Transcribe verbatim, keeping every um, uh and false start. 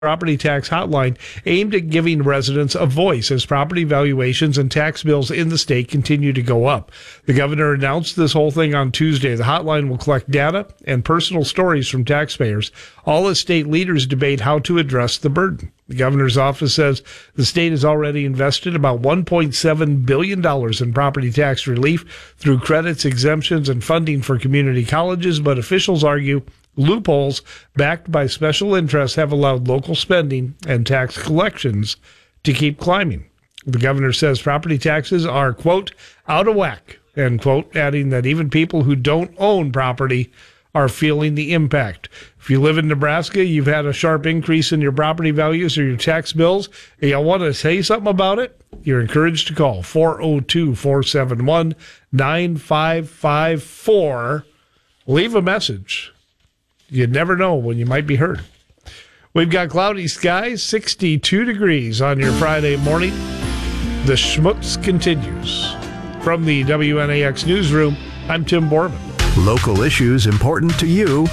property tax hotline aimed at giving residents a voice as property valuations and tax bills in the state continue to go up. The governor announced this whole thing on Tuesday. The hotline will collect data and personal stories from taxpayers, all as state leaders debate how to address the burden. The governor's office says the state has already invested about one point seven billion dollars in property tax relief through credits, exemptions, and funding for community colleges, but officials argue loopholes backed by special interests have allowed local spending and tax collections to keep climbing. The governor says property taxes are, quote, out of whack, end quote, adding that even people who don't own property are feeling the impact. If you live in Nebraska, you've had a sharp increase in your property values or your tax bills, and you want to say something about it, you're encouraged to call four oh two, four seven one, nine five five four. Leave a message. You never know when you might be heard. We've got cloudy skies, sixty-two degrees on your Friday morning. The schmutz continues. From the W N A X newsroom, I'm Tim Borman. Local issues important to you.